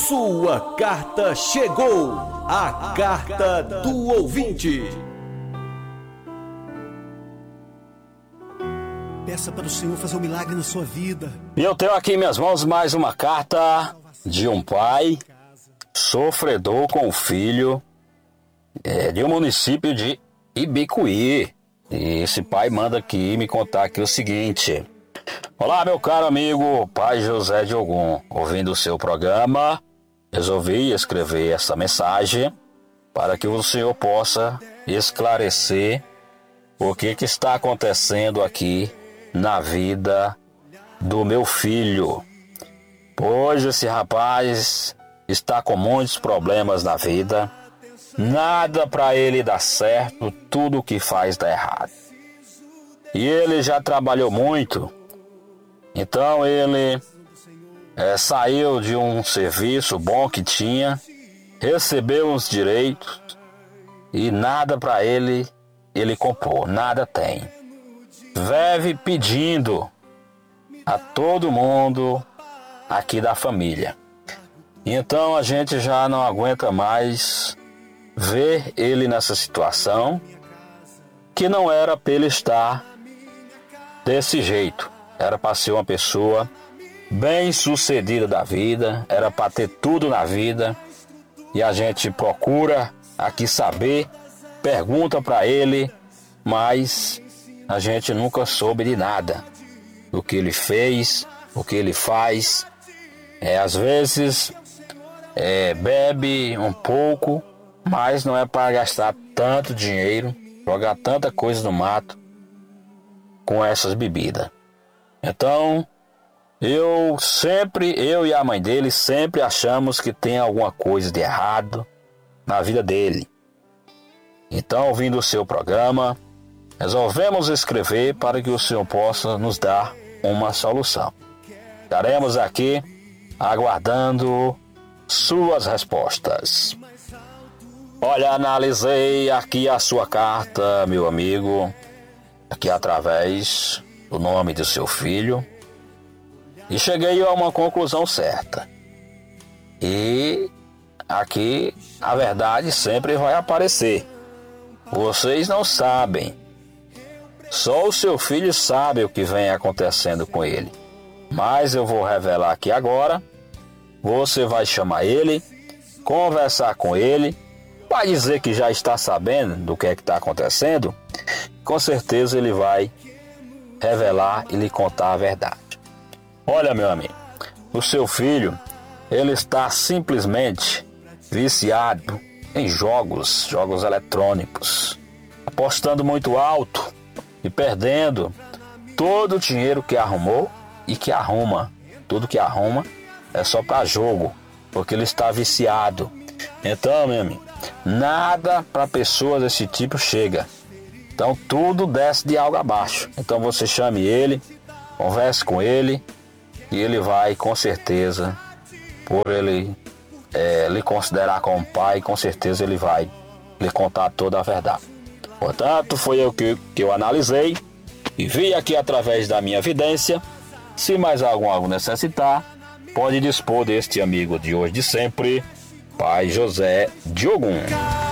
Sua carta chegou, a carta do ouvinte. Peça para o Senhor fazer um milagre na sua vida. E eu tenho aqui em minhas mãos mais uma carta de um pai sofredor com o filho de um município de Ibicuí. E esse pai manda aqui me contar aqui o seguinte: olá, meu caro amigo Pai José de Ogum, ouvindo o seu programa, resolvi escrever essa mensagem para que o senhor possa esclarecer o que está acontecendo aqui na vida do meu filho. Pois esse rapaz está com muitos problemas na vida, nada para ele dá certo, tudo que faz dá errado. E ele já trabalhou muito, então ele saiu de um serviço bom que tinha, recebeu uns direitos e nada para ele comprou, nada tem. Vive pedindo a todo mundo aqui da família. Então a gente já não aguenta mais ver ele nessa situação, que não era para ele estar desse jeito. Era para ser uma pessoa bem sucedida da vida, era para ter tudo na vida. E a gente procura aqui saber, pergunta para ele, mas a gente nunca soube de nada. O que ele fez, o que ele faz. Às vezes bebe um pouco, mas não é para gastar tanto dinheiro, jogar tanta coisa no mato com essas bebidas. Então, eu e a mãe dele sempre achamos que tem alguma coisa de errado na vida dele. Então, ouvindo o seu programa, resolvemos escrever para que o senhor possa nos dar uma solução. Estaremos aqui aguardando suas respostas. Olha, analisei aqui a sua carta, meu amigo, aqui através do nome do seu filho, e cheguei a uma conclusão certa. E aqui a verdade sempre vai aparecer. Vocês não sabem. Só o seu filho sabe o que vem acontecendo com ele. Mas eu vou revelar aqui agora. Você vai chamar ele, conversar com ele, vai dizer que já está sabendo do que é que está acontecendo. Com certeza ele vai revelar e lhe contar a verdade. Olha, meu amigo, o seu filho, ele está simplesmente viciado em jogos eletrônicos, apostando muito alto e perdendo todo o dinheiro que arrumou e que arruma. Tudo que arruma é só para jogo, porque ele está viciado. Então, meu amigo, nada para pessoas desse tipo chega. Então tudo desce de água abaixo. Então você chame ele, converse com ele, e ele vai, com certeza, por ele lhe considerar como pai, com certeza ele vai lhe contar toda a verdade. Portanto, foi eu que eu analisei e vi aqui através da minha vidência. Se mais algo necessitar, pode dispor deste amigo de hoje de sempre, Pai José de Ogum.